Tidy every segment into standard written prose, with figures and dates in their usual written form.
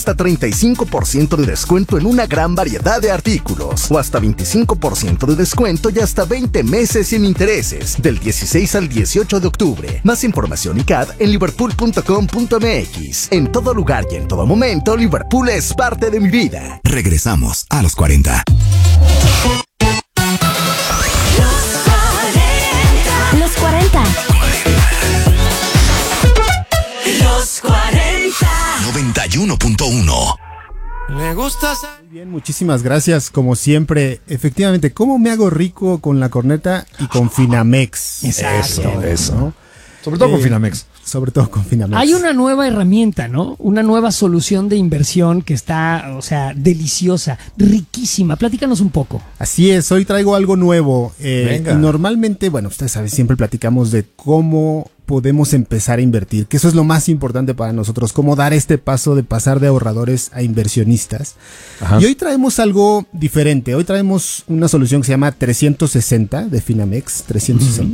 hasta 35% de descuento en una gran variedad de artículos, o hasta 25% de descuento y hasta 20 meses sin intereses, del 16 al 18 de octubre. Más información y CAD en liverpool.com.mx. En todo lugar y en todo momento, Liverpool es parte de mi vida. Regresamos a los 40. Los 40. Los 40. 91.1. Me gustas. Muy bien, muchísimas gracias. Como siempre, efectivamente, ¿cómo me hago rico con la corneta y con Finamex? Eso. ¿No? Sobre todo con Finamex. Sobre todo con Finamex. Hay una nueva herramienta, ¿no? Una nueva solución de inversión que está, o sea, deliciosa, riquísima. Platícanos un poco. Así es, hoy traigo algo nuevo. Venga. Y normalmente, bueno, ustedes saben, siempre platicamos de cómo podemos empezar a invertir, que eso es lo más importante para nosotros, cómo dar este paso de pasar de ahorradores a inversionistas. Ajá. Y hoy traemos algo diferente. Hoy traemos una solución que se llama 360 de Finamex, 360.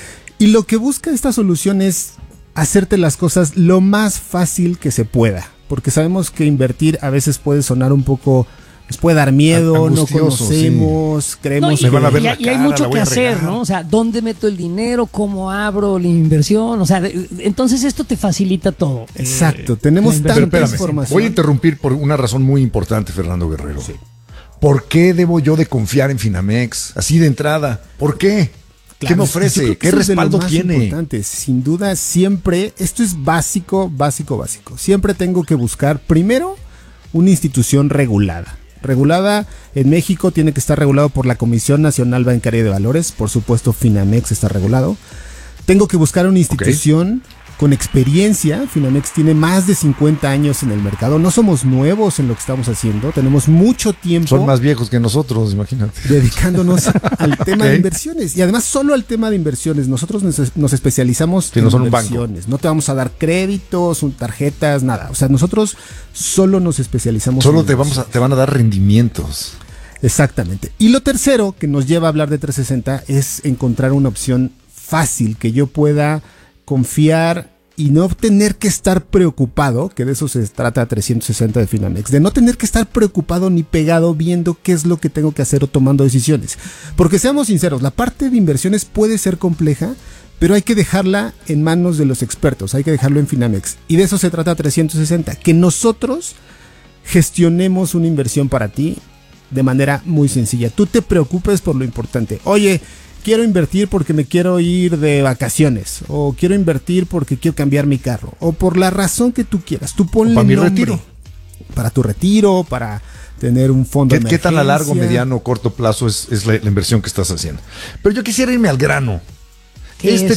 Y lo que busca esta solución es hacerte las cosas lo más fácil que se pueda, porque sabemos que invertir a veces puede sonar un poco, nos puede dar miedo, no conocemos, creemos No, que van a ver la y hay cara, mucho la que voy a hacer, regar. ¿no? O sea, ¿dónde meto el dinero? ¿Cómo abro la inversión? O sea, entonces esto te facilita todo. exacto, tenemos la tanta inversión. Pero espérame, información. voy a interrumpir por una razón muy importante, Fernando Guerrero. ¿Por qué debo yo de confiar en Finamex? Así de entrada. ¿Por qué? ¿Qué Claro, me yo creo ofrece? que ¿Qué eso es de lo respaldo más tiene? importante. Sin duda, siempre, esto es básico. Siempre tengo que buscar primero una institución regulada. Regulada en México, tiene que estar regulado por la Comisión Nacional Bancaria de Valores. Por supuesto, Finamex está regulado. Tengo que buscar una institución con experiencia. Finamex tiene más de 50 años en el mercado. No somos nuevos en lo que estamos haciendo. Tenemos mucho tiempo. Son más viejos que nosotros, imagínate. Dedicándonos al tema de inversiones. Y además solo al tema de inversiones. Nosotros nos especializamos Sí, no son un inversiones. No te vamos a dar créditos, tarjetas, nada. O sea, nosotros solo nos especializamos Solo en te van a dar rendimientos. Exactamente. Y lo tercero que nos lleva a hablar de 360 es encontrar una opción fácil que yo pueda confiar y no tener que estar preocupado, que de eso se trata 360 de Finamex, de no tener que estar preocupado ni pegado viendo qué es lo que tengo que hacer o tomando decisiones. Porque seamos sinceros, la parte de inversiones puede ser compleja, pero hay que dejarla en manos de los expertos, hay que dejarlo en Finamex. Y de eso se trata 360, que nosotros gestionemos una inversión para ti de manera muy sencilla. Tú te preocupes por lo importante. Oye, quiero invertir porque me quiero ir de vacaciones, o quiero invertir porque quiero cambiar mi carro, o por la razón que tú quieras. Tú ponle para mi nombre. retiro. Para tu retiro, para tener un fondo de ¿Qué tan a largo, emergencia? mediano o corto plazo es la inversión que estás haciendo? Pero yo quisiera irme al grano. ¿Qué Este es?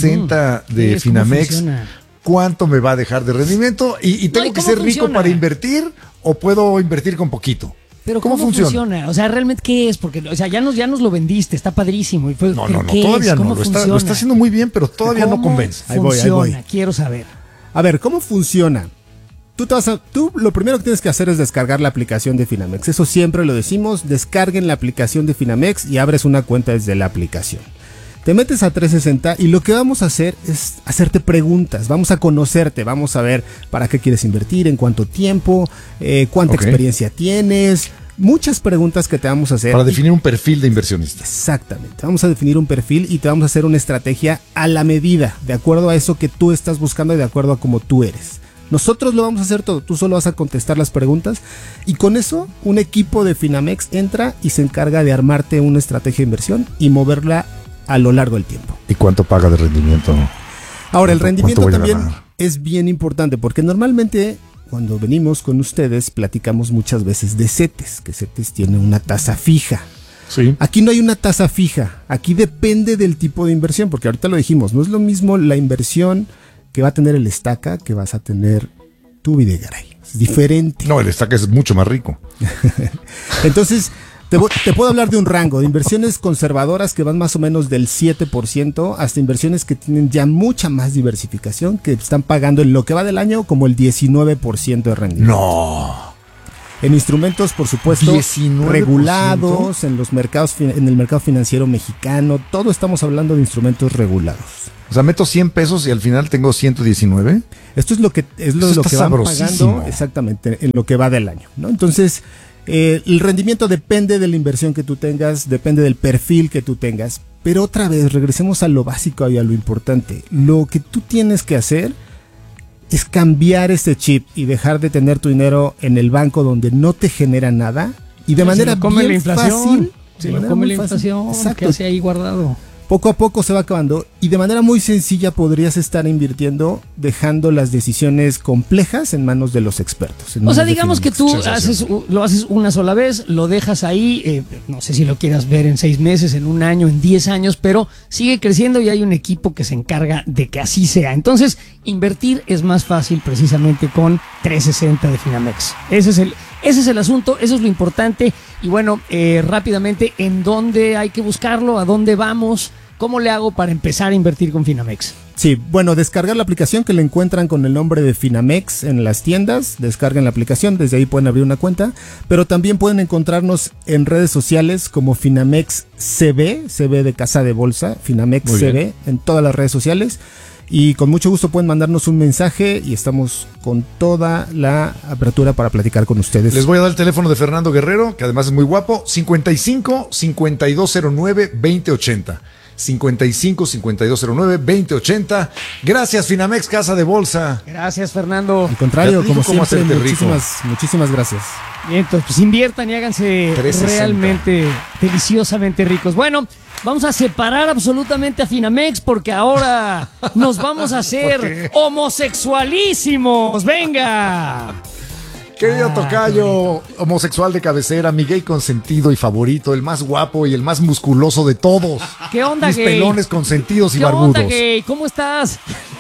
360 ¿Qué de es? ¿Cómo Finamex, funciona? ¿cuánto me va a dejar de rendimiento? ¿Y tengo ¿y que cómo ser rico funciona? para invertir o puedo invertir con poquito? Pero ¿cómo funciona? O sea, ¿realmente qué es? Porque, o sea, ya nos lo vendiste, está padrísimo. Y pues, No, ¿pero qué todavía es? no. ¿Cómo Lo funciona? está haciendo muy bien, pero todavía no ¿Cómo convence. Ahí voy. funciona? Quiero saber. A ver, ¿cómo funciona? Tú lo primero que tienes que hacer es descargar la aplicación de Finamex. Eso siempre lo decimos, descarguen la aplicación de Finamex y abres una cuenta desde la aplicación. Te metes a 360 y lo que vamos a hacer es hacerte preguntas. Vamos a conocerte, vamos a ver para qué quieres invertir, en cuánto tiempo, cuánta experiencia tienes. Muchas preguntas que te vamos a hacer. Para definir un perfil de inversionista. Exactamente. Vamos a definir un perfil y te vamos a hacer una estrategia a la medida, de acuerdo a eso que tú estás buscando y de acuerdo a cómo tú eres. Nosotros lo vamos a hacer todo. Tú solo vas a contestar las preguntas y con eso un equipo de Finamex entra y se encarga de armarte una estrategia de inversión y moverla a lo largo del tiempo. ¿Y cuánto paga de rendimiento? Ahora, el rendimiento voy a también ganar? es bien importante porque normalmente cuando venimos con ustedes platicamos muchas veces de CETES, que CETES tiene una tasa fija. Sí. Aquí no hay una tasa fija, aquí depende del tipo de inversión, porque ahorita lo dijimos, no es lo mismo la inversión que va a tener el Estaca que vas a tener tu Videgaray. Es diferente. No, el Estaca es mucho más rico. Entonces, te puedo hablar de un rango de inversiones conservadoras que van más o menos del 7% hasta inversiones que tienen ya mucha más diversificación, que están pagando en lo que va del año como el 19% de rendimiento. No. En instrumentos, por supuesto, 19%. regulados, en el mercado financiero mexicano, todo estamos hablando de instrumentos regulados. O sea, meto 100 pesos y al final tengo 119. Esto es lo que Está van sabrosísimo. pagando exactamente en lo que va del año, ¿no? Entonces, el rendimiento depende de la inversión que tú tengas, depende del perfil que tú tengas, pero otra vez regresemos a lo básico y a lo importante. Lo que tú tienes que hacer es cambiar este chip y dejar de tener tu dinero en el banco donde no te genera nada y de manera come la bien inflación, fácil. se de lo manera come muy la fácil. inflación, Exacto. que hace ahí guardado. Poco a poco se va acabando y de manera muy sencilla podrías estar invirtiendo dejando las decisiones complejas en manos de los expertos. O sea, digamos que tú Sensacional. lo haces una sola vez, lo dejas ahí, no sé si lo quieras ver en 6 meses, en 1 año, en 10 años, pero sigue creciendo y hay un equipo que se encarga de que así sea. Entonces, invertir es más fácil precisamente con 360 de Finamex. Ese es el asunto, eso es lo importante. Y bueno, rápidamente, ¿en dónde hay que buscarlo? ¿A dónde vamos? ¿Cómo le hago para empezar a invertir con Finamex? Sí, bueno, descargar la aplicación que la encuentran con el nombre de Finamex en las tiendas, descarguen la aplicación, desde ahí pueden abrir una cuenta, pero también pueden encontrarnos en redes sociales como Finamex CB de Casa de Bolsa, Finamex Muy CB bien. en todas las redes sociales y con mucho gusto pueden mandarnos un mensaje y estamos con toda la apertura para platicar con ustedes. Les voy a dar el teléfono de Fernando Guerrero, que además es muy guapo, 55-5209-2080. 55-5209-2080. Gracias, Finamex, Casa de Bolsa. Gracias, Fernando. Al contrario, Ya te digo como cómo siempre, hacerte rico. muchísimas gracias. Bien, entonces pues inviertan y háganse 360. realmente deliciosamente ricos. Bueno, vamos a separar absolutamente a Finamex porque ahora nos vamos a hacer homosexualísimos. ¡Venga! Querido tocayo, homosexual de cabecera, mi gay consentido y favorito, el más guapo y el más musculoso de todos. ¿Qué onda, Mis gay? pelones consentidos y ¿Qué barbudos. onda, gay? ¿Cómo estás?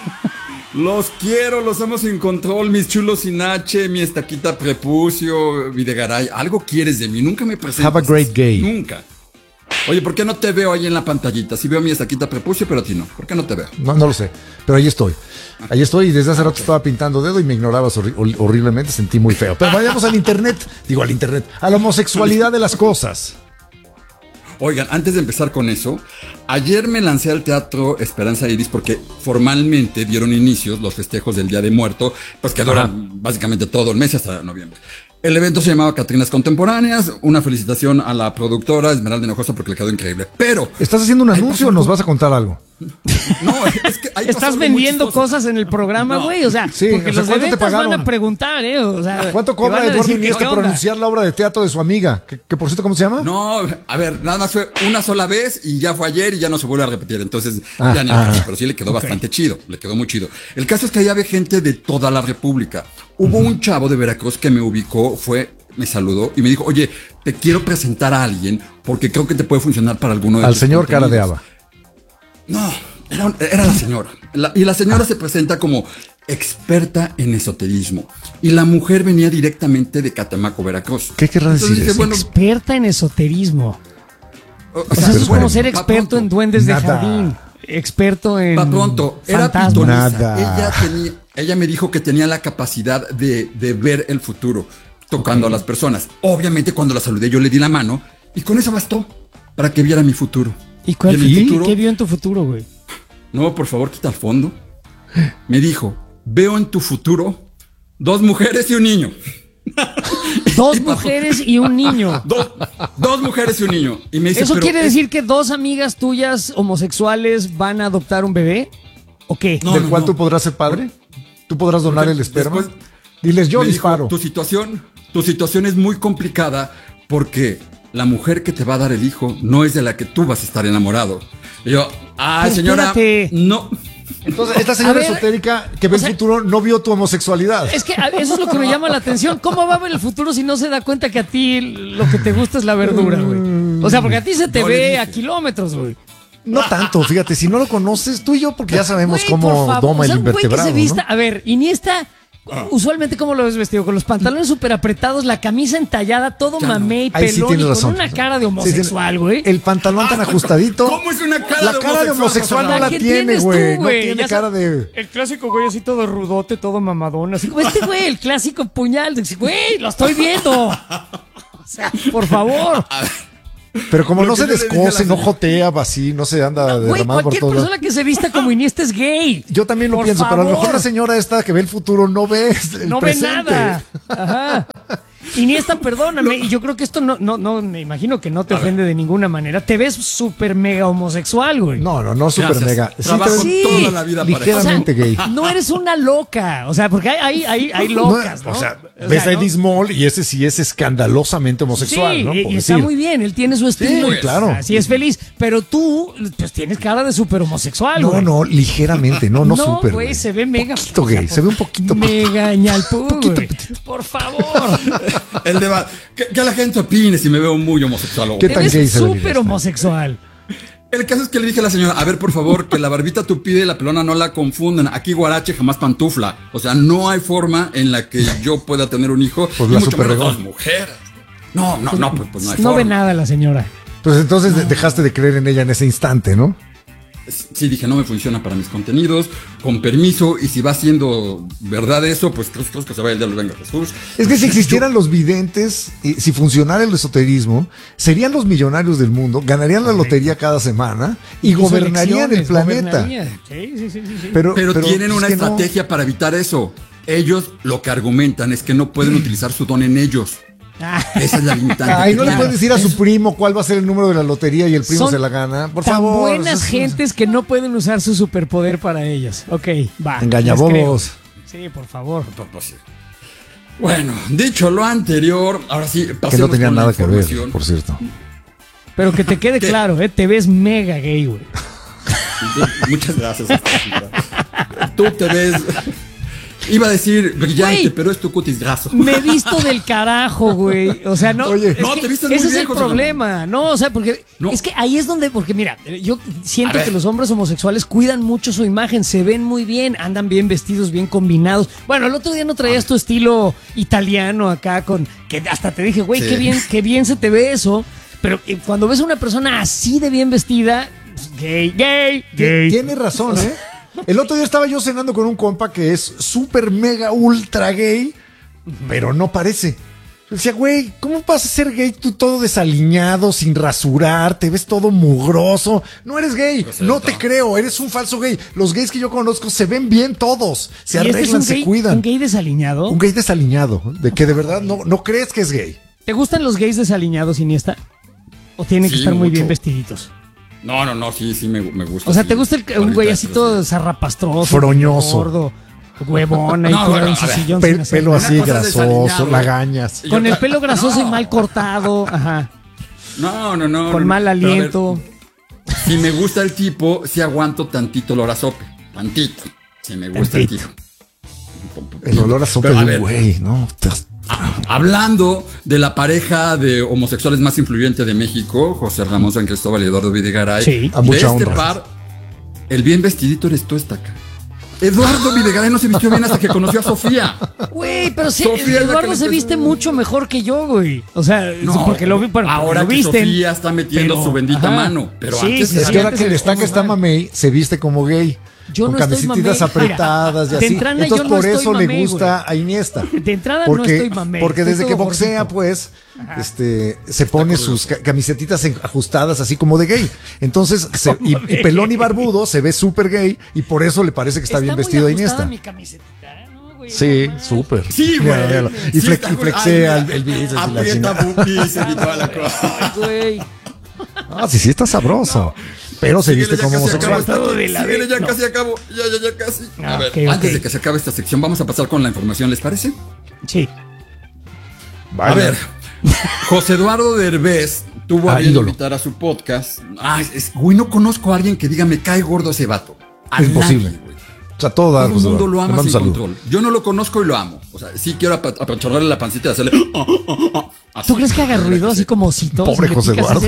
Los quiero, los amo sin control, mis chulos sin H, mi estaquita prepucio, Videgaray. Algo quieres de mí, nunca me presentas. Have a great gay. Nunca. Oye, ¿por qué no te veo ahí en la pantallita? Sí veo mi estaquita prepucio, pero a ti no. ¿Por qué no te veo? No lo sé, pero ahí estoy. Ahí estoy y desde hace rato estaba pintando dedo y me ignorabas horriblemente, sentí muy feo. Pero vayamos al internet, a la homosexualidad de las cosas. Oigan, antes de empezar con eso, ayer me lancé al Teatro Esperanza Iris porque formalmente dieron inicios los festejos del Día de Muerto, pues que duran básicamente todo el mes hasta noviembre. El evento se llamaba Catrinas Contemporáneas. Una felicitación a la productora Esmeralda Hinojosa porque le quedó increíble. Pero ¿estás haciendo un anuncio o nos vas a contar algo? no, es que ahí pasó ¿Estás algo muy vendiendo chistoso. cosas en el programa, No. güey? O sea, Sí, porque o sea, los ¿cuánto te de ventas van pagaron? a preguntar, ¿eh? O sea, ¿Cuánto te van cobra a Eduardo decir que Iniesta qué por onda. anunciar la obra de teatro de su amiga? Que por cierto, ¿cómo se llama? No, a ver, nada más fue una sola vez y ya fue ayer y ya no se vuelve a repetir. Entonces, ya ni pero sí le quedó bastante chido, le quedó muy chido. El caso es que ahí había gente de toda la República. Hubo un chavo de Veracruz que me ubicó, me saludó y me dijo, oye, te quiero presentar a alguien porque creo que te puede funcionar para alguno de Al tus señor cara de contenidos". haba. No, era la señora. Y la señora se presenta como experta en esoterismo. Y la mujer venía directamente de Catemaco, Veracruz. ¿Qué querrá Entonces decir dije, eso? bueno, Experta en esoterismo. o O sea, sea, eso es bueno, como ser va experto pronto. en duendes de Nada. jardín. Experto en Va pronto, era fantasmas. pitonisa. Nada. Ella me dijo que tenía la capacidad de ver el futuro tocando a las personas. Obviamente cuando la saludé yo le di la mano y con eso bastó para que viera mi futuro. ¿Y cuál en el futuro? qué vio en tu futuro, güey? No, por favor, quita el fondo. Me dijo, veo en tu futuro 2 mujeres y un niño. 2 mujeres y un niño. Dos mujeres y un niño. Y me dice, ¿Eso "Pero quiere es- decir que 2 amigas tuyas homosexuales van a adoptar un bebé? ¿O qué? No, ¿Del no, cual no. tú podrás ser padre? ¿Tú podrás donar el esperma? Después Diles, yo me dijo, disparo. tu situación es muy complicada porque la mujer que te va a dar el hijo no es de la que tú vas a estar enamorado. Y yo, ay, Pero señora, espérate. no. Entonces, esta señora A ver, esotérica que ve o sea, el futuro no vio tu homosexualidad. Es que eso es lo que me llama la atención. ¿Cómo va a ver el futuro si no se da cuenta que a ti lo que te gusta es la verdura, güey? O sea, porque a ti se te No le ve dije. a kilómetros, güey. No tanto, fíjate, si no lo conoces, tú y yo, porque ya sabemos Güey, por cómo favor, doma o sea, el un güey que invertebrado, se vista. ¿no? A ver, Iniesta Usualmente, ¿cómo lo ves vestido? Con los pantalones súper apretados, la camisa entallada, todo mamé y Ahí sí pelón tienes y con razón. una cara de Sí, homosexual, tiene- güey. El pantalón tan ajustadito. ¿Cómo es una cara La de cara de homosexual no la ¿Qué tiene, tienes tú, güey. No güey? tiene Ya cara sabes, de... El clásico güey así todo rudote, todo mamadón, así como este güey, el clásico puñal. Güey, lo estoy viendo. O sea, por favor. Pero como Lo no que se yo le dije a descose, la no señora. jotea así, no se anda Güey, derramando por cualquier todos lados. persona que se vista como Iniesta es gay. Yo también lo Por pienso, pero a lo mejor favor. la señora esta que ve el futuro no ve el No presente. ve nada. Ajá. Iniesta, perdóname, y yo creo que esto no, me imagino que no te ofende de ninguna manera. Te ves súper mega homosexual, güey. No, súper Gracias. mega. Sí, Trabajo te ves toda la vida para eso. ligeramente gay. No eres una loca, o sea, porque hay locas, ¿no? O sea, ves a ¿no? Eddie Small y ese sí es escandalosamente homosexual, Sí, ¿no? y Por está decir. muy bien, él tiene su estilo. Sí, claro. Así es feliz, pero tú, pues tienes cara de súper homosexual, güey. No, ligeramente, no súper. güey, se ve mega. Poquito gay, se ve un poquito. Mega ñalpú, güey. Por favor. El debate. Que la gente opine si me veo muy homosexual o ¿Qué Te tan ves gay se ve súper Iniesta? homosexual. El caso es que le dije a la señora, a ver, por favor, que la barbita tupida y la pelona no la confundan. Aquí guarache, jamás pantufla. O sea, no hay forma en la que yo pueda tener un hijo. Pues y la mucho super menos regó. dos mujeres. No, pues no hay No forma. ve nada la señora. Pues entonces dejaste de creer en ella en ese instante, ¿no? Sí, dije, no me funciona para mis contenidos, con permiso, y si va siendo verdad eso, pues creo que se vaya el diablo, venga Jesús. Es que si existieran los videntes, y si funcionara el esoterismo, serían los millonarios del mundo, ganarían la lotería cada semana y Sus gobernarían el elecciones, planeta. gobernarían. Sí. Pero Tienen es una que no. estrategia para evitar eso. Ellos lo que argumentan es que no pueden utilizar su don en ellos. Esa es la limitante. Ay, no que le tienen. puedes decir a su primo cuál va a ser el número de la lotería y el primo Son se la gana. Por tan favor. buenas gentes que no pueden usar su superpoder para ellos. Ok, va. Engañabobos. les creo. Sí, por favor. Pues sí. Bueno, dicho lo anterior, ahora sí, Que no pasemos tenía con la nada que ver, información. por cierto. Pero que te quede ¿Qué? claro, te ves mega gay, güey. Muchas gracias. Tú te ves. Iba a decir brillante, Güey. pero es tu cutis graso. Me he visto del carajo, güey. O sea, no. Oye. es No, que te vistes muy ese es bien, el José problema. No, o sea, porque No. es que ahí es donde. Porque mira, yo siento A ver. que los hombres homosexuales cuidan mucho su imagen, se ven muy bien, andan bien vestidos, bien combinados. Bueno, el otro día no traías tu estilo italiano acá con. Que hasta te dije, güey, Sí. qué bien se te ve eso. Pero cuando ves a una persona así de bien vestida, pues, gay. Tiene razón, ¿eh? El otro día estaba yo cenando con un compa que es súper mega ultra gay, pero no parece. Yo decía, güey, ¿cómo vas a ser gay tú todo desaliñado, sin rasurar, te ves todo mugroso? No eres gay, no te creo, eres un falso gay. Los gays que yo conozco se ven bien todos, se ¿Y este es arreglan, un se gay, cuidan. un gay desaliñado? Un gay desaliñado, de que de verdad no crees que es gay. ¿Te gustan los gays desaliñados, Iniesta? ¿O tienen que Sí, estar muy mucho. bien vestiditos? No, sí, me gusta. O sea, sí. ¿te gusta un güey Ahorita, así pero todo sí. zarrapastroso? Froñoso. Gordo, huevón, ahí No, todo bueno, en su a ver, sillón. Pe- sin hacer pelo nada. así, Una cosa es grasoso, desaliñado. lagañas. Y Con el otra- pelo grasoso y No. mal cortado, ajá. No. Con mal Pero a ver, aliento. si me gusta el tipo, sí aguanto tantito olor a sope. Tantito. Si me gusta el Tantito. tipo. El olor a sopa Pero, de a un ver, güey, ¿no? Hablando de la pareja de homosexuales más influyente de México, José Ramón San Cristóbal y Eduardo Videgaray. Sí. A De mucha este honra. par, el bien vestidito eres tú, estaca. Eduardo Videgaray no se vistió bien hasta que conoció a Sofía. Güey, pero sí, Sofía es la que Eduardo le se empezó- viste mucho mejor que yo, güey. O sea, No, porque lo vi, bueno, ahora lo que visten, Sofía está metiendo su bendita mano, pero antes Es que ahora antes que el se estaca vestía está muy mal. mamey, se viste como gay. Yo con no estoy camisetitas mamey. apretadas Mira, y de así. entrada Entonces yo no por estoy eso le mamey, gusta a Iniesta. De entrada porque, no estoy mamey. Porque estoy desde todo que boxea, gordito. pues, se pone sus camisetitas ajustadas así como de gay. Entonces, y pelón y barbudo se ve súper gay y por eso le parece que está bien muy vestido ajustada Iniesta. mi camiseta, ¿no, güey? Sí, No mames. súper. Sí, güey. Mira, míralo. Y, Sí, está y cool. flexea Ay, el bíceps y la aprieta chingada. boobies y toda la cosa. Ay, güey. Ah, sí está sabroso. Pero se viste como homosexual. Todo de la vez, Ya no. casi acabo. Ya casi. Ah, A ver, ok, antes ok. de que se acabe esta sección, vamos a pasar con la información, ¿les parece? Sí. A ver, José Eduardo Derbez tuvo a bien ídolo. invitar a su podcast. Güey, no conozco a alguien que diga me cae gordo ese vato. A Es imposible. nadie, güey. sea, todo Todo el mundo lo ama sin saludo. control. Yo no lo conozco y lo amo. O sea, sí quiero apachurrarle la pancita y hacerle... así. ¿Tú crees que haga ruido así como osito? Pobre Si le José picas Eduardo.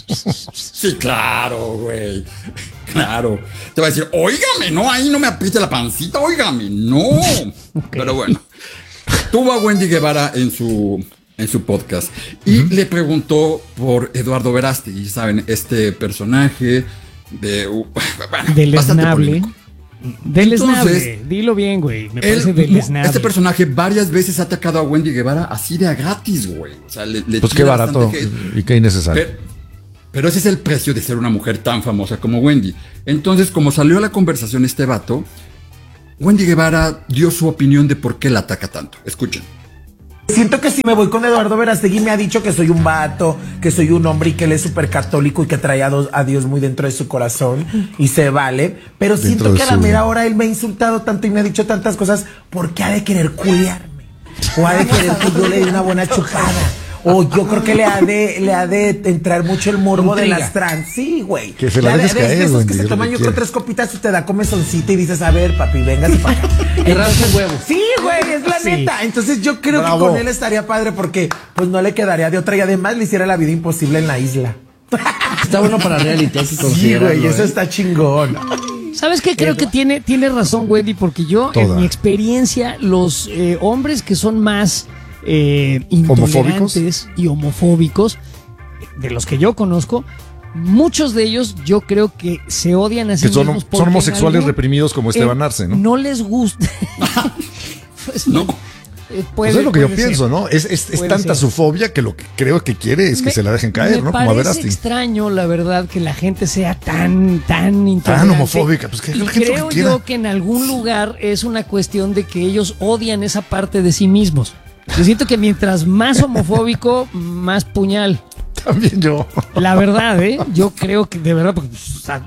Sí, claro, güey. Claro. Te va a decir, óigame, no, ahí no me apriete la pancita, óigame, no. Pero bueno. Tuvo a Wendy Guevara en su podcast y le preguntó por Eduardo Verástegui, ¿saben? Este personaje bueno, Deleznable. bastante polémico. Deleznable. Entonces, Dilo bien, güey. Me parece deleznable. Este personaje varias veces ha atacado a Wendy Guevara así de a gratis, güey. O sea, le Pues qué tira barato bastante hate. y qué innecesario. Pero ese es el precio de ser una mujer tan famosa como Wendy. Entonces, como salió a la conversación este vato, Wendy Guevara dio su opinión de por qué la ataca tanto. Escuchen. Siento que si me voy con Eduardo Verástegui me ha dicho que soy un vato, que soy un hombre y que él es súper católico y que trae a Dios muy dentro de su corazón y se vale. Pero siento que a la mera hora él me ha insultado tanto y me ha dicho tantas cosas porque ha de querer culiarme. O ha de querer que yo le dé una buena chupada. O yo creo que le ha de entrar mucho el morbo de las trans. Sí, güey. Que se la dejes caer, esos Wendy, que se es lo toman que yo creo quiere. 3 copitas y te da comezoncita y dices, a ver, papi, véngase para acá. Entonces, huevo. Sí, güey, es la neta. Entonces yo creo Bravo. que con él estaría padre porque pues no le quedaría de otra y además le hiciera la vida imposible en la isla. Está bueno para reality, hay que Sí, considerarlo, güey, eso ¿eh? está chingón. ¿Sabes qué? Creo que tiene razón, Wendy, porque yo, en Toda. mi experiencia, los hombres que son más ¿Homofóbicos? intolerantes y homofóbicos, de los que yo conozco, muchos de ellos yo creo que se odian a sí Que son mismos porque homosexuales en algún- reprimidos como Esteban Arce, ¿no? No les gusta. Pues, No. puede- Pues es lo que yo puede ser. pienso, ¿no? Es Puede tanta ser. su fobia que lo que creo que quiere es que se la dejen caer, Me ¿no? Como a parece Verástegui. extraño, la verdad, que la gente sea tan intolerante. Tan homofóbica, pues que Y la gente lo creo que quiera. yo que en algún lugar es una cuestión de que ellos odian esa parte de sí mismos. Yo siento que mientras más homofóbico, más puñal. También yo. La verdad, yo creo que de verdad, porque, o sea,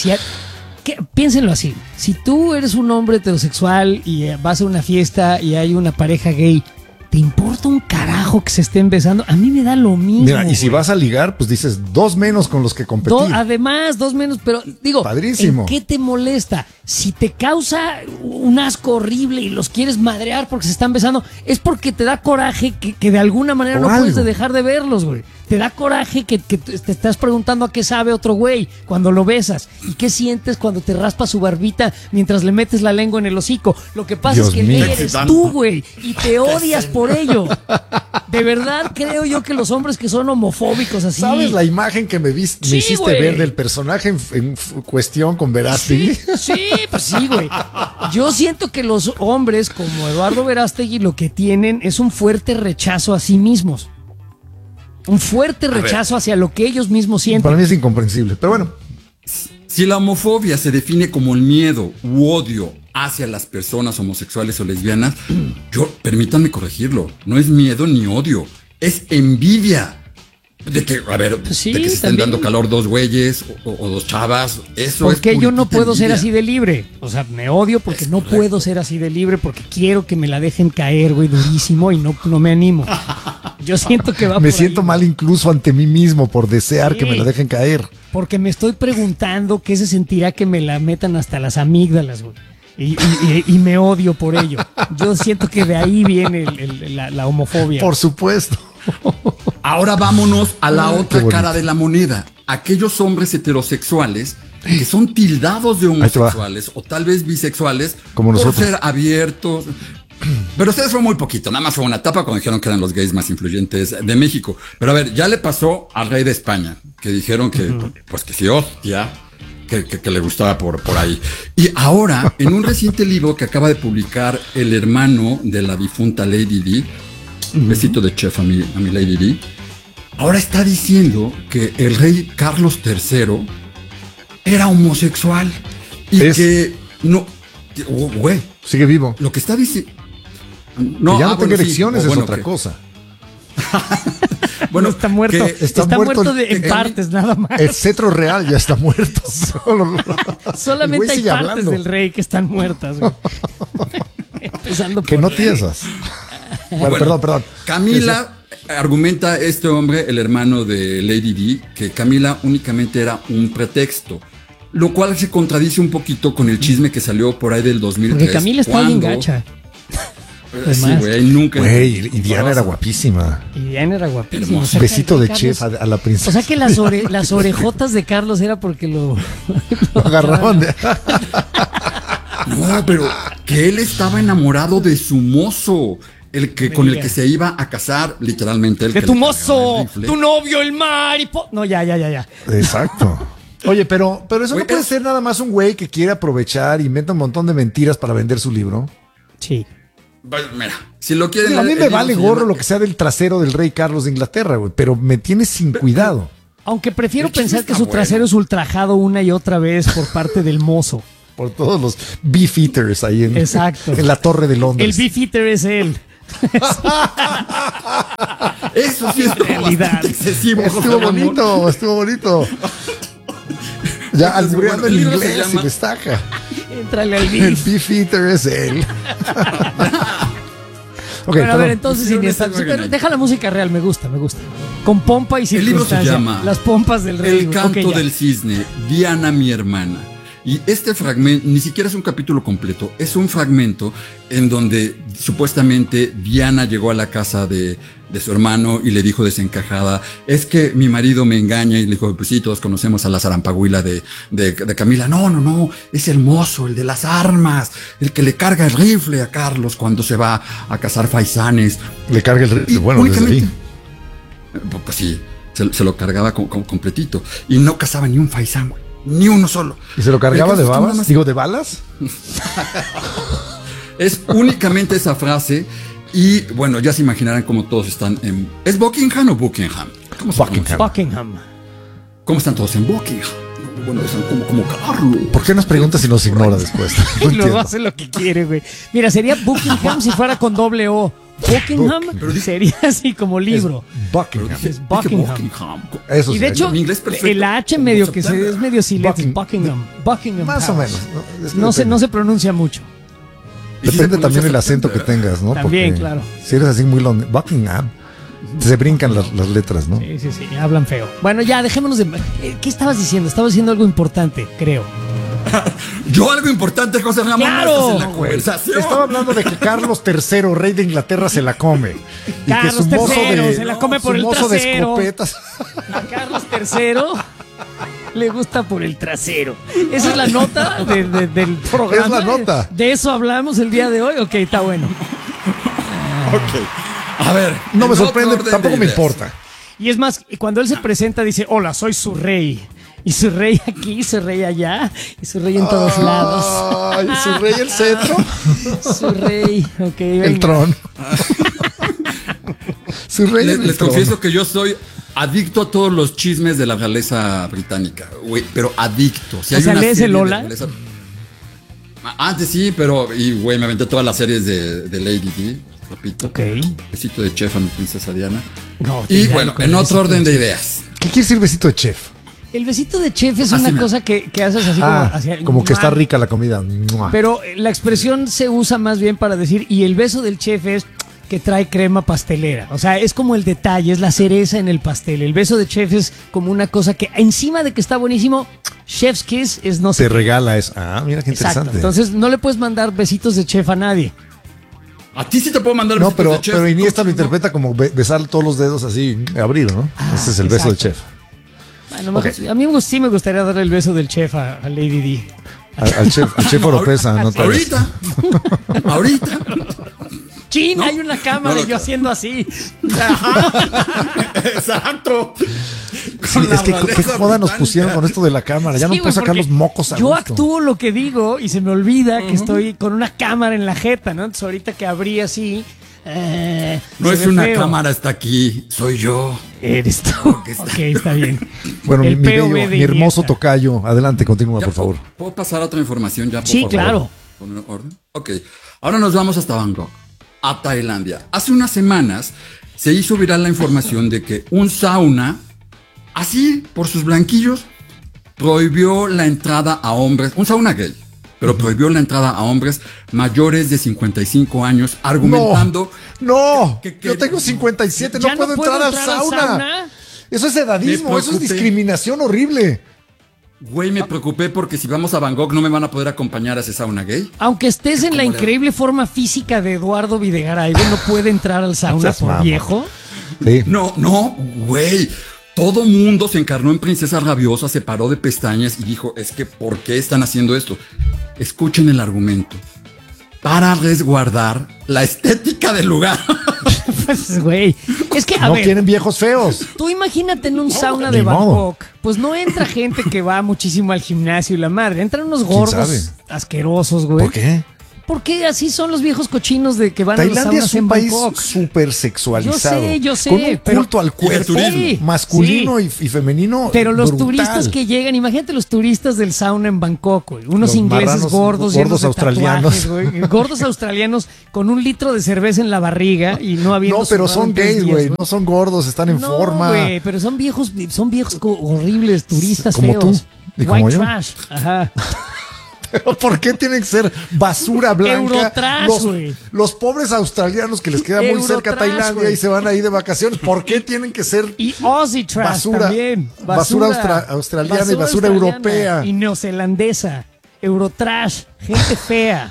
piénsenlo así. Si tú eres un hombre heterosexual y vas a una fiesta y hay una pareja gay, ¿te importa un carajo que se estén besando? A mí me da lo mismo. Mira, y si güey. vas a ligar, pues dices 2 menos con los que competir. Además, 2 menos, pero digo, Padrísimo. ¿en qué te molesta? Si te causa un asco horrible y los quieres madrear porque se están besando, es porque te da coraje que de alguna manera O no puedes algo. dejar de verlos, güey. Te da coraje que te estás preguntando a qué sabe otro güey cuando lo besas. ¿Y qué sientes cuando te raspas su barbita mientras le metes la lengua en el hocico? Lo que pasa Dios es que el mío. gay eres tú, güey, y te odias por ello. De verdad creo yo que los hombres que son homofóbicos así... ¿Sabes la imagen que me Sí, hiciste güey. ver del personaje en cuestión con Verástegui? Sí, pues sí, güey. Yo siento que los hombres como Eduardo Verástegui lo que tienen es un fuerte rechazo a sí mismos. Un fuerte rechazo hacia lo que ellos mismos sienten. Para mí es incomprensible, pero bueno. Si la homofobia se define como el miedo u odio hacia las personas homosexuales o lesbianas, permítanme corregirlo, no es miedo ni odio, es envidia. De que, a ver, Pues sí, de que se estén también. dando calor 2 güeyes o 2 chavas, eso es Porque yo no puritita puedo ser envidia. así de libre. O sea, me odio porque Es no correcto. puedo ser así de libre porque quiero que me la dejen caer, güey, durísimo y no me animo. Yo siento que va Me por siento ahí, mal incluso ante mí mismo por desear Sí. que me la dejen caer. porque me estoy preguntando qué se sentirá que me la metan hasta las amígdalas, güey. Y me odio por ello. Yo siento que de ahí viene la homofobia. Por supuesto. Ahora vámonos a la Qué otra bonito. cara de la moneda. Aquellos hombres heterosexuales que son tildados de Ahí te va. homosexuales o tal vez bisexuales Como por nosotros. ser abiertos. Pero ustedes fue muy poquito, nada más fue una etapa cuando dijeron que eran los gays más influyentes de México. Pero a ver, ya le pasó al rey de España, que dijeron que, pues que sí, hostia, que le gustaba por ahí. Y ahora, en un reciente libro que acaba de publicar el hermano de la difunta Lady Di, un besito de chef a mi Lady Di, ahora está diciendo que el rey Carlos III era homosexual y Es. que no, güey, Sigue vivo. lo que está diciendo. Que ya no tenga bueno, sí, erecciones o es bueno, otra que- cosa. Bueno, está muerto. que- está muerto en partes, nada más. El cetro real ya está muerto. Solamente El güey hay sigue partes hablando. del rey que están muertas, güey. Empezando Que por no ahí. tiesas. Bueno, Bueno, perdón. Camila, argumenta este hombre, el hermano de Lady Di, que Camila únicamente era un pretexto. lo cual se contradice un poquito con el chisme que salió por ahí del 2003. Porque Camila está bien gacha. Sí, güey, nunca. Güey, y Diana era guapísima. Y Diana era guapísima. O sea, Besito de Carlos, chef a la princesa. O sea que las orejotas de Carlos era porque lo agarraban de... No, pero que él estaba enamorado de su mozo, el que con el que se iba a casar, literalmente. De tu mozo, tu novio, el mariposa. No, ya. Exacto. Oye, pero eso no puede ser nada más un güey que quiere aprovechar, inventa un montón de mentiras para vender su libro. Sí. Mira, si lo quieren... A mí me vale gorro lo que sea del trasero del rey Carlos de Inglaterra, güey, pero me tienes sin cuidado. Aunque prefiero pensar que su trasero es ultrajado una y otra vez por parte del mozo. Por todos los beef eaters ahí en la Torre de Londres. El beef eater es él. Eso sí es realidad excesivo. Estuvo bonito. Ya albureando el inglés y destaca. Entrale al beef. El beef eater es él. Okay, bueno, a ver, entonces deja la música real, me gusta. Con pompa y circunstancia. El libro se llama Las pompas del rey. El canto del cisne, Diana mi hermana. Y este fragmento ni siquiera es un capítulo completo, es un fragmento en donde supuestamente Diana llegó a la casa de su hermano y le dijo desencajada, es que mi marido me engaña, y le dijo, pues sí, todos conocemos a la zarampahuila de Camila. No, es el mozo, el de las armas, el que le carga el rifle a Carlos cuando se va a cazar faisanes. Le carga el rifle, bueno, desde ahí. Pues sí, se lo cargaba completito y no cazaba ni un faisán, güey. Ni uno solo. ¿Y se lo cargaba de babas? Digo, ¿de balas? Es únicamente esa frase. Y bueno, ya se imaginarán cómo todos están en... ¿Es Buckingham o Buckingham? Buckingham. ¿Cómo están todos en Buckingham? Bueno, están como Carlos. ¿Por qué nos preguntas si nos ignora después? No luego hace lo que quiere, güey. Mira, sería Buckingham si fuera con doble O. Buckingham sería así como libro. Buckingham. Es Buckingham. Eso y de hecho, el H medio que es medio silencio. Buckingham. Más o menos. No se pronuncia mucho. Depende también del acento que tengas, ¿no? También, claro. Si eres así muy Buckingham, se brincan las letras, ¿no? Sí, hablan feo. Bueno, ya, dejémonos de... ¿Qué estabas diciendo? Estabas diciendo algo importante, creo. Yo algo importante, José Ramón. ¡Claro! Estaba hablando de que Carlos III, rey de Inglaterra, se la come. Y Carlos que su mozo III se la come por el trasero. De escopetas. A Carlos III le gusta por el trasero. Esa es la nota del programa. Es la nota. ¿De eso hablamos el día de hoy? Ok, está bueno. Ok. A ver. No me sorprende, tampoco me importa. Y es más, cuando él se presenta dice, hola, soy su rey. Y su rey aquí, su rey allá, y su rey en todos lados. ¿Y su rey el cetro? Su rey, ok. Venga. El trono. Su rey Les confieso que yo soy adicto a todos los chismes de la realeza británica, güey, pero adicto. Si o sea, ¿lees el Lola? Antes sí, pero, güey, me aventé todas las series de Lady Di, repito. Ok. Besito de chef a mi princesa Diana. No, y bueno, en otro orden de ideas. ¿Qué quiere decir besito de chef? El besito de chef es una cosa que haces así como que está rica la comida. Pero la expresión se usa más bien para decir, y el beso del chef es que trae crema pastelera. O sea, es como el detalle, es la cereza en el pastel. El beso de chef es como una cosa que encima de que está buenísimo, chef's kiss es no sé. Te regala eso. Mira qué interesante. Exacto. Entonces no le puedes mandar besitos de chef a nadie. A ti sí te puedo mandar besitos de chef. Pero Iniesta lo interpreta como besar todos los dedos así, abrir, ¿no? Ese es el beso de chef. Bueno, a mí sí me gustaría darle el beso del chef a Lady Di. Al chef Oropesa, ¿no? Ahorita. Chin, hay una cámara y yo haciendo así. Exacto. Sí, es que qué joda nos pusieron con esto de la cámara. Ya no puedo sacar los mocos a yo gusto. Actúo lo que digo y se me olvida que estoy con una cámara en la jeta, ¿no? Entonces ahorita que abrí así... no es una cámara, está aquí, soy yo. Eres tú. Ok, está bien. Bueno, mi hermoso tocayo, adelante, continúa, por favor. ¿Puedo pasar a otra información ya, por favor? Sí, claro. ¿Con orden? Ok, ahora nos vamos hasta Bangkok, a Tailandia. Hace unas semanas se hizo viral la información de que un sauna, así por sus blanquillos, prohibió la entrada a hombres, un sauna gay, pero prohibió la entrada a hombres mayores de 55 años, argumentando... No, yo tengo 57, no puedo entrar al sauna. Eso es edadismo, eso es discriminación horrible. Güey, me preocupé porque si vamos a Bangkok no me van a poder acompañar a ese sauna gay. Aunque estés en la increíble forma física de Eduardo Videgaray, no puede entrar al sauna por viejo. Sí. No, güey. Todo mundo se encarnó en Princesa Rabiosa, se paró de pestañas y dijo, es que ¿por qué están haciendo esto? Escuchen el argumento. Para resguardar la estética del lugar. Pues, güey, es que, a No ver, quieren viejos feos. tú imagínate en un sauna de ni modo. Bangkok, pues no entra gente que va muchísimo al gimnasio y la madre, entran unos sabe? gordos asquerosos, güey. ¿Por qué? Porque así son los viejos cochinos de que van a los Tailandia saunas es un en país Bangkok. súper sexualizado. Yo sé, con un pero- culto al cuerpo Sí, masculino sí. y femenino. Pero los brutal. turistas que llegan, imagínate los turistas del sauna en Bangkok, güey. Unos Los ingleses marranos, gordos llenos de australianos. tatuajes, güey. Gordos australianos con un litro de cerveza en la barriga y no habiendo No, pero sudado son en 3 gays, días, güey. No son gordos, están en No, forma. güey, pero son viejos horribles, turistas Como feos. tú y como White yo. trash, ajá. Pero ¿por qué tienen que ser basura blanca? Eurotrash, güey. Los pobres australianos que les queda muy cerca a Eurotrash, Tailandia güey. y se van ahí de vacaciones. ¿Por qué tienen que ser Y Aussie trash basura, también. basura australiana y basura europea? Y neozelandesa. Eurotrash. Gente fea.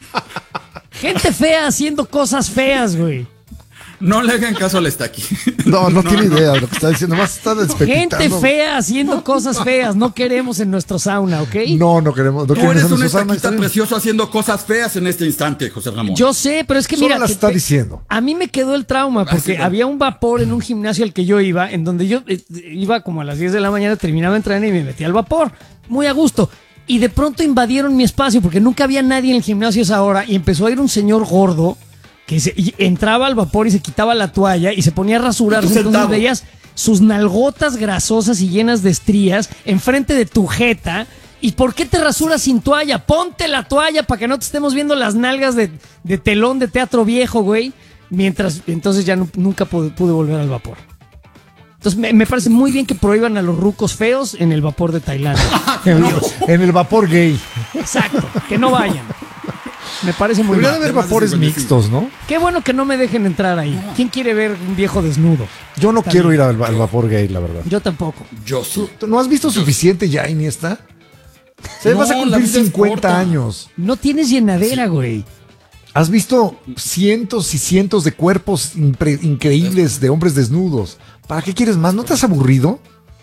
Gente fea haciendo cosas feas, güey. No le hagan caso al Estaqui. No tiene idea de lo que está diciendo. Más está despepitando. Gente fea haciendo cosas feas. No queremos en nuestro sauna, ¿ok? No queremos. No Tú queremos eres en un nuestro sauna, estaquita está bien. precioso haciendo cosas feas en este instante, José Ramón. Yo sé, pero es que Solo mira, las está diciendo. a mí me quedó el trauma porque sí. había un vapor en un gimnasio al que yo iba, en donde yo iba como a las 10 de la mañana, terminaba de entrenar y me metía al vapor, muy a gusto. Y de pronto invadieron mi espacio porque nunca había nadie en el gimnasio a esa hora y empezó a ir un señor gordo que y entraba al vapor y se quitaba la toalla y se ponía a rasurarse. Tú Entonces sentado. veías sus nalgotas grasosas y llenas de estrías enfrente de tu jeta. ¿Y por qué te rasuras sin toalla? Ponte la toalla para que no te estemos viendo las nalgas de telón de teatro viejo, güey. Entonces ya nunca pude volver al vapor. Entonces me parece muy bien que prohíban a los rucos feos en el vapor de Tailandia. En el vapor gay. Exacto, que no vayan. Me parece muy Debería de bien. haber Además de vapores 55. mixtos, ¿no? Qué bueno que no me dejen entrar ahí. ¿Quién quiere ver un viejo desnudo? Yo no Está quiero bien. ir al vapor gay, la verdad. Yo tampoco. Yo sí. ¿Tú no has visto suficiente ya, Iniesta? Se vas a la cumplir vida es 50 corta. años. No tienes llenadera, güey. Has visto cientos y cientos de cuerpos increíbles de hombres desnudos. ¿Para qué quieres más? ¿No te has aburrido?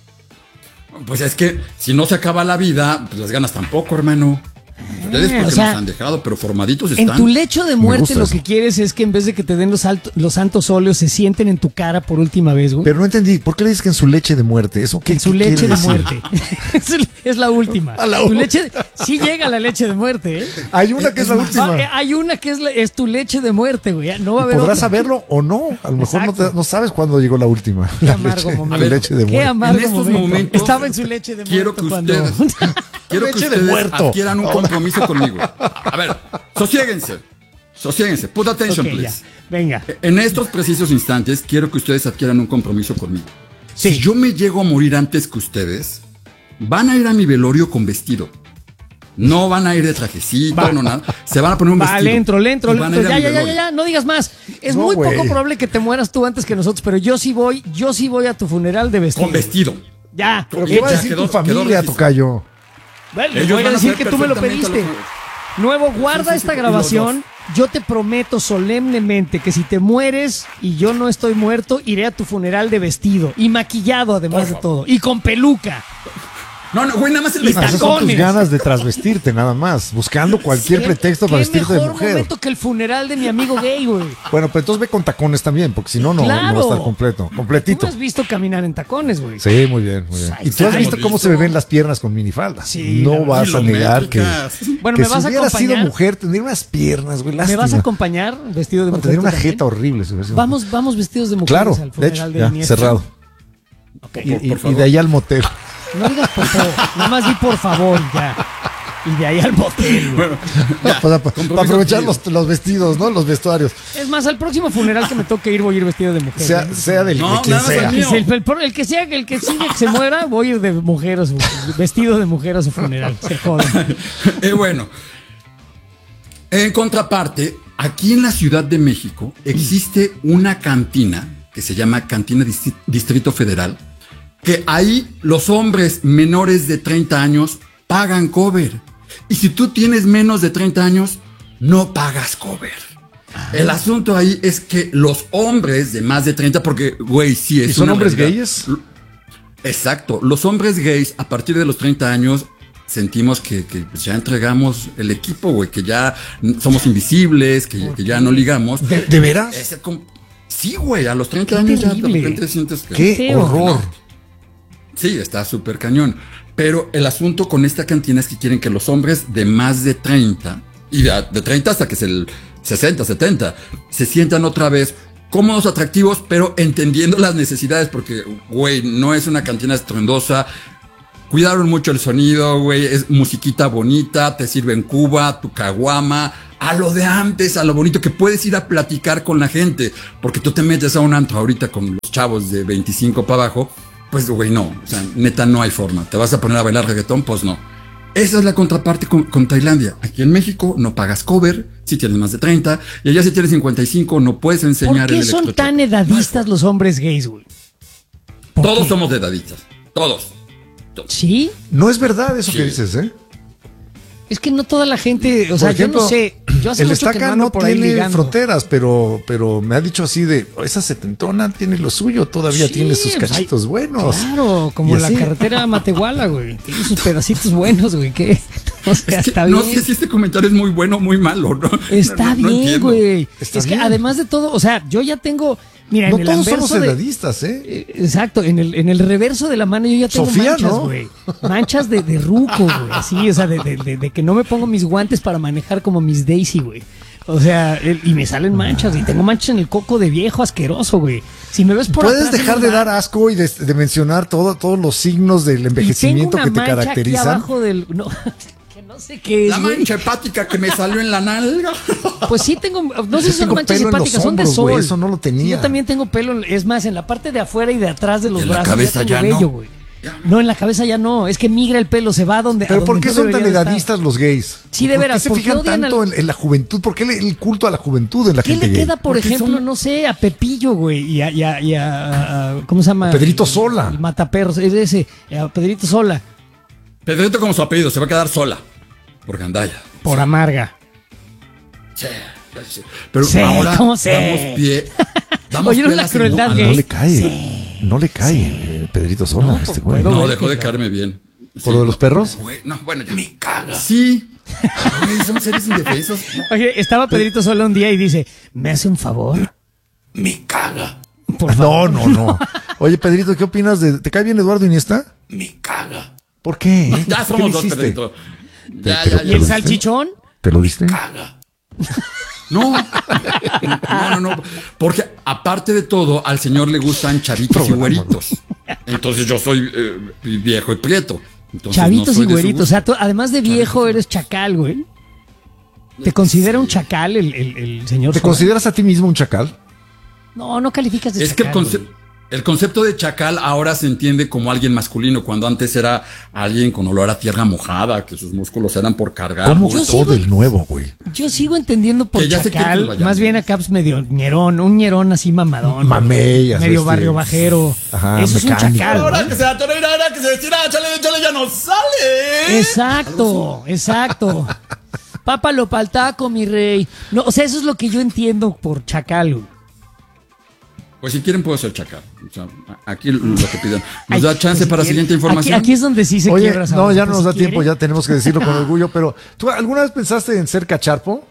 Pues es que si no se acaba la vida, pues las ganas tampoco, hermano. Ustedes porque o sea, nos han dejado, pero formaditos En están. tu lecho de Me muerte gusta lo eso. que quieres es que en vez de que te den los santos óleos se sienten en tu cara por última vez, güey. Pero no entendí. ¿Por qué le dices que en su leche de muerte? ¿Eso qué En su qué leche quiere de decir? muerte. es la última. A la Tu última. leche sí llega la leche de muerte, ¿eh? Hay una que es la última. Hay una que es tu leche de muerte, güey. No va a haber Podrás otra. saberlo o no. A lo mejor Exacto. no sabes cuándo llegó la última. Qué La amargo leche, momento. la leche de Qué muerte. amargo En estos momento. momentos, Estaba en su leche de quiero muerto que cuando... ustedes, quiero que Leche de ustedes muerto. adquieran un compromiso conmigo. A ver, sosiéguense. Put attention, Ok, ya. please. Venga. En estos precisos instantes, quiero que ustedes adquieran un compromiso conmigo. Sí. Si yo me llego a morir antes que ustedes, van a ir a mi velorio con vestido. No van a ir de trajecito, no nada. Se van a poner un vestido. Le entro. Y van a ir a mi velorio. Ya, no digas más. Es No, muy güey. poco probable que te mueras tú antes que nosotros, pero yo sí voy a tu funeral de vestido. Con vestido. Ya. ¿Pero qué va a Ya decir quedó- tu familia, quedó registrado. tocayo? Bueno, les Ellos voy a van a decir saber que tú me lo perfectamente pediste. lo que- Nuevo, guarda Sí, esta y grabación. Yo te prometo solemnemente que si te mueres y yo no estoy muerto, iré a tu funeral de vestido y maquillado además de todo y con peluca. No, güey, nada más el Y vestido. Esas son tus tacones. ganas de trasvestirte, nada más. Buscando cualquier pretexto para vestirte de mejor mujer. momento que el funeral de mi amigo gay, güey. Bueno, pero entonces ve con tacones también, porque si no, no va a Claro. estar completo. Tú Completito. me has visto caminar en tacones, güey. Sí, muy bien, muy bien. ¿Y tú has Ay, visto cómo listo. se me ven las piernas con minifalda? Sí, No la vas a negar que, Kilométricas. Bueno, que ¿me vas si a hubiera sido acompañar? mujer, tendría unas piernas, güey. ¿Me vas a lástima. acompañar vestido de No, mujer? tendría tú una también? jeta horrible. si hubiera sido Vamos vestidos de mujer. mujeres Claro, al de funeral hecho, de ya, Iniesta. cerrado. Y, Por y favor. de ahí al motel. No digas por favor, nada más di por favor ya. Y de ahí al motel, güey. Para aprovechar los vestidos, ¿no? Los vestuarios. Es más, al próximo funeral que me toque ir voy a ir vestido de mujer. Sea del No, de quien nada más sea. el mío. El que siga, el que sigue que se muera, voy a ir de mujer a su vestido de mujer a su funeral. Se joden. Bueno, en contraparte, aquí en la Ciudad de México existe una cantina que se llama Cantina Distrito Federal, que ahí los hombres menores de 30 años pagan cover. Y si tú tienes menos de 30 años, no pagas cover. El asunto ahí es que los hombres de más de 30, porque, güey, sí es. ¿Y son una hombres realidad. gayes? Exacto. Los hombres gays, a partir de los 30 años, sentimos que pues ya entregamos el equipo, güey, que ya somos invisibles, que ya no ligamos. ¿De veras? Sí, güey, a los 30 años ya de repente sientes que... ¡Qué horror! Sí, está súper cañón. Pero el asunto con esta cantina es que quieren que los hombres de más de 30, y de 30 hasta que es el 60, 70, se sientan otra vez cómodos, atractivos, pero entendiendo las necesidades, porque, güey, no es una cantina estruendosa. Cuidaron mucho el sonido, güey, es musiquita bonita, te sirven cuba, tu caguama, a lo de antes, a lo bonito, que puedes ir a platicar con la gente, porque tú te metes a un antro ahorita con los chavos de 25 para abajo, pues, güey, no, o sea, neta, no hay forma. ¿Te vas a poner a bailar reggaetón? Pues no. Esa es la contraparte con Tailandia. Aquí en México no pagas cover si tienes más de 30, y allá si tienes 55 no puedes enseñar ¿Por qué el son electrochoque. tan edadistas los hombres gays, güey? Todos somos de edaditas, todos. ¿Sí? No es verdad eso Sí. que dices, ¿eh? Es que no toda la gente, o sea, ejemplo, yo no sé, yo hace el mucho que estaca ando no por ahí tiene ligando. fronteras, pero me ha dicho así de, esa setentona tiene lo suyo, todavía Sí, tiene sus pues, cachitos buenos. Claro, como Y la así. carretera Matehuala, güey. Tiene sus pedacitos buenos, güey. ¿Qué? O sea, Es que está no bien. sé si este comentario es muy bueno o muy malo, ¿no? Está No bien, entiendo. güey. Está Es que bien. además de todo, o sea, yo ya tengo. Mira, No en el todos anverso somos de- edadistas, ¿eh? Exacto, en el reverso de la mano yo ya tengo Sofía, manchas, ¿no? güey. Manchas de ruco, güey. Así, o sea, de que no me pongo mis guantes para manejar como mis Daisy, güey. O sea, y me salen manchas, y tengo manchas en el coco de viejo asqueroso, güey. Si me ves por Puedes atrás, dejar no de me dar da- asco y de mencionar todos los signos del y tengo envejecimiento una que te mancha aquí caracterizan. abajo del. No, que no sé qué es. La güey. mancha hepática que me salió en la nalga. Pues sí tengo, no sé Yo si son tengo manchas pelo en los hepáticas, son de hombros, sol. güey, eso no lo tenía. Sí, yo también tengo pelo, es más, en la parte de afuera y de atrás de los En la brazos. cabeza tengo ya vello, no. güey. No, en la cabeza ya no, es que migra el pelo, se va a donde. Pero a ¿por donde qué no son tan debería de estar. edadistas los gays? Sí, de veras, ¿Por ¿por qué qué se fijan odian tanto al- en la juventud? ¿Por qué el culto a la juventud en la ¿Qué gente le gay? queda, por Porque ejemplo, son- no sé, a Pepillo, güey, y a ¿cómo se llama? Pedrito Sola. El mataperros, es ese, a Pedrito Sola, Pedrito como su apellido, se va a quedar sola. Por gandalla. por amarga. Sí, sí. Pero Sí, ahora ¿cómo sé? damos pie. ¿Oyeron la crueldad No gay? le cae. No le cae Pedrito Sola No, a este pues, güey. puedo No, ver dejó que de la- caerme bien. ¿Por lo de los perros? Güey, no, bueno, ya. Me caga. Sí. Güey, son seres indefensos. Oye, estaba Pedrito Sola un día y dice, ¿me hace un favor? Me caga. Por favor. No. Oye, Pedrito, ¿qué opinas de... ¿Te cae bien Eduardo Iniesta? Me caga. ¿Por qué? Ya ¿Qué somos le dos, hiciste? Pedrito. Ya, Pero- ya, ¿Y ya. el salchichón? ¿Te lo diste? No. No. Porque aparte de todo, al señor le gustan chavitos y güeritos. Entonces yo soy viejo y prieto. Entonces, Chavitos no soy y de su güeritos. O gusto. sea, tú, además de viejo, eres chacal, güey. ¿Te considera un chacal el señor ¿Te Sola? consideras a ti mismo un chacal? No calificas de Es que chacal. el concepto de chacal ahora se entiende como alguien masculino, cuando antes era alguien con olor a tierra mojada, que sus músculos eran por cargar. ¿Cómo Yo todo sigo- el nuevo, güey? Yo sigo entendiendo por Que ya se quiere que chacal, vayamos. más bien acá pues, medio ñerón, un ñerón así mamadón. Mamey, así, medio este, barrio bajero. ajá, Eso es un mecánico. chacal. Ahora ¿no? que se atorera, ahora que se estira, chale, ya no sale. Exacto. Pápalo pa'l taco, mi rey. No, o sea, eso es lo que yo entiendo por chacal, güey. Pues si quieren puedo ser chacal. O sea, aquí lo que pidan. ¿Nos Ay, da chance pues, para si siguiente quieren. información? Aquí es donde sí se Oye, quiebra. no, Saúl, ya no pues, nos da si tiempo, quieren. ya tenemos que decirlo con orgullo, pero ¿tú alguna vez pensaste en ser cacharpo?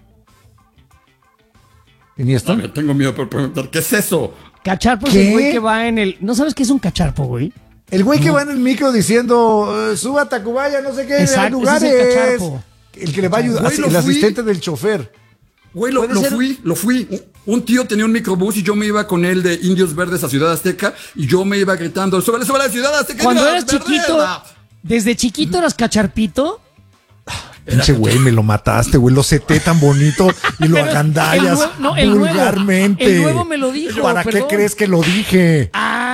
¿Iniesta? A ver, tengo miedo por preguntar, ¿qué es eso? Cacharpo es ¿Qué? el güey que va en el... ¿No sabes qué es un cacharpo, güey? El güey que va en el micro diciendo, suba a Tacubaya, no sé qué, Exacto, hay lugares. ese es el cacharpo. El que le va a ayudar, Güey, lo el fui. asistente del chofer. Güey, Puede ser- lo fui. Un tío tenía un microbús y yo me iba con él de Indios Verdes a Ciudad Azteca y yo me iba gritando, súbele, súbele, Ciudad Azteca. Cuando Indios eras Verdes". chiquito, desde chiquito eras cacharpito. Pinche güey, me lo mataste, güey. Lo seté tan bonito y lo Pero agandallas el nuevo vulgarmente. el nuevo me lo dijo, ¿Para qué perdón. crees que lo dije?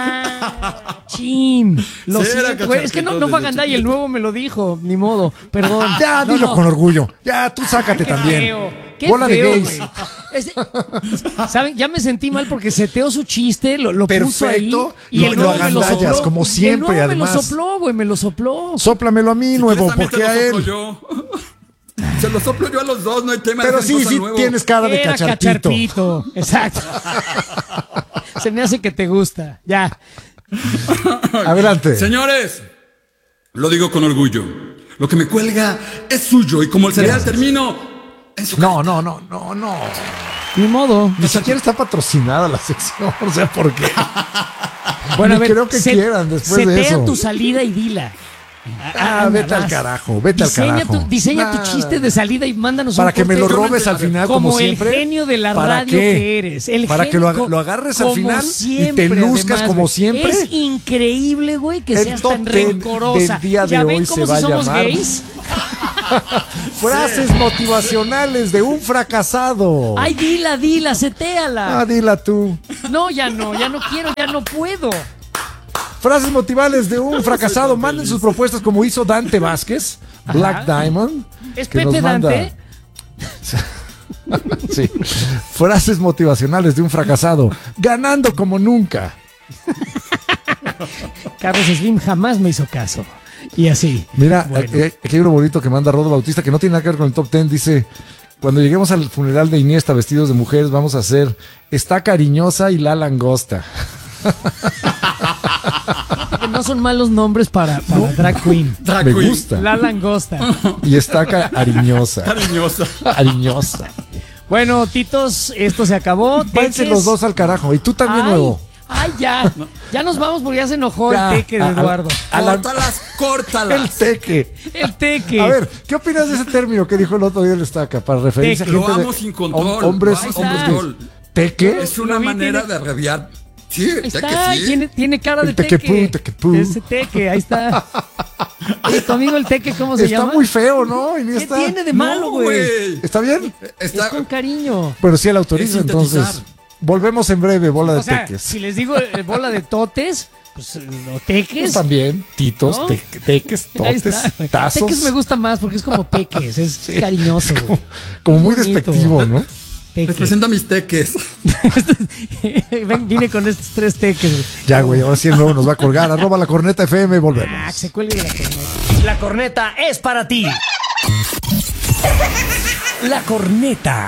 Chin. Lo Sí, era siento, güey. Es que no cacharpito fue desde Gandaya, el chiquito. nuevo me lo dijo. Ni modo. Perdón. Ya, No, dilo no. con orgullo. Ya, tú sácate Qué también. feo. Qué Bola de feo, gays. güey. ¿Saben? Ya me sentí mal porque seteó su chiste, lo puso ahí. Perfecto. Y el Lo nuevo me lo agandallas, sopló. como siempre, el nuevo además. me lo sopló, güey, me lo sopló. Sóplamelo a mí, Si nuevo, quieres, también porque te a lo soplo él. yo. Se lo soplo yo a los dos, no hay tema. Pero dejen sí, cosas sí nuevo. tienes cara de Era cacharpito. Exacto. Se me hace que te gusta. Ya. Adelante. Señores, lo digo con orgullo. Lo que me cuelga es suyo y como el cereal termino en su No. Ni modo. Ni siquiera está patrocinada la sección. O sea, ¿por qué? Bueno, Ni creo que quieran después de setea eso. tu salida y dila. Vete al carajo, vete al carajo. Diseña tu Nah. chiste de salida y mándanos Para un que me lo corte robes al final, como siempre. el genio de la ¿Para radio qué? que eres. Para que lo agarres al como final siempre, y te luzcas además, como güey. siempre. Es increíble, güey, que El seas top tan 10 rencorosa. del día de ¿Ya hoy ven se cómo va si a somos llamar gays? Frases motivacionales de un fracasado. Ay, dila, setéala. Dila tú. No quiero, ya no puedo. Frases motivacionales de un fracasado. Manden sus propuestas como hizo Dante Vázquez, Black Diamond. ¿Es que Pepe nos manda- Dante? Sí. Frases motivacionales de un fracasado. Ganando como nunca. Carlos Slim jamás me hizo caso. Y así. Mira, Bueno. aquí hay uno bonito que manda Rodo Bautista que no tiene nada que ver con el top 10. Dice: cuando lleguemos al funeral de Iniesta vestidos de mujeres, vamos a hacer Está Cariñosa y La Langosta. No son malos nombres para drag queen. Drag Me queen. gusta. La langosta. Y Está Cariñosa. Cariñosa. Cariñosa. Bueno, titos, esto se acabó. Váyanse Teques. los dos al carajo. Y tú también, Ay, nuevo. Ay, ya. Ya nos vamos porque ya se enojó Ya, el teque de Eduardo. Córtalas. El teque. El teque. A ver, ¿qué opinas de ese término que dijo el otro día el Estaca? Para referirse Teque. a gente Lo de amo sin control. hombres, Lo amo sin hombres control. gays. ¿Teque? Es una Lo vi, manera tiene- de abreviar. Sí, Ahí ya está, que sí. tiene cara de El tequepú, tequepú. Ese teque, ahí está. Oye, tu amigo el teque, ¿cómo se Está llama? muy feo, ¿no? ¿Qué Iniesta. tiene de malo, güey? ¿Está bien? Es con cariño. Pero sí, él autoriza, Es sintetizar. entonces. Volvemos en breve, bola de O sea, teques. si les digo bola de totes, pues o teques. Pues también, titos, ¿No? teques, Ahí totes, está, güey. tazos. Teques me gusta más porque es como peques, es cariñoso, güey. Como muy Bonito. despectivo, ¿no? Teque. Les presento a mis teques. Vine con estos 3 teques, güey. Ya, güey, ahora sí el nuevo nos va a colgar. Arroba la corneta FM, volvemos. Ah, que se cuelgue la corneta. La corneta es para ti. La corneta.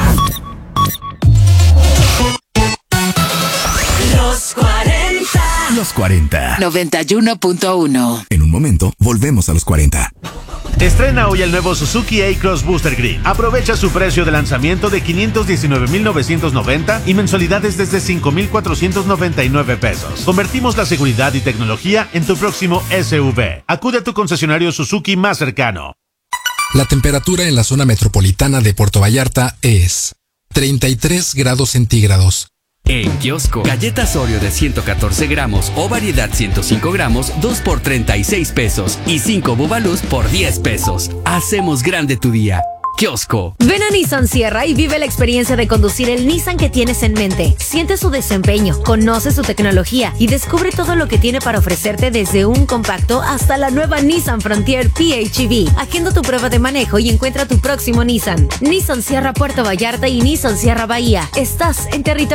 Los 40. Los 40. 91.1. En un momento, volvemos a los 40. Estrena hoy el nuevo Suzuki A-Cross Booster Green. Aprovecha su precio de lanzamiento de 519,990 y mensualidades desde 5,499 pesos. Convertimos la seguridad y tecnología en tu próximo SUV. Acude a tu concesionario Suzuki más cercano. La temperatura en la zona metropolitana de Puerto Vallarta es 33 grados centígrados. En Kiosco, galletas Oreo de 114 gramos o variedad 105 gramos, 2 por 36 pesos y 5 Bubalús por 10 pesos. Hacemos grande tu día. Kiosco. Ven a Nissan Sierra y vive la experiencia de conducir el Nissan que tienes en mente. Siente su desempeño, conoce su tecnología y descubre todo lo que tiene para ofrecerte desde un compacto hasta la nueva Nissan Frontier PHEV. Agenda tu prueba de manejo y encuentra tu próximo Nissan. Nissan Sierra Puerto Vallarta y Nissan Sierra Bahía. Estás en territorio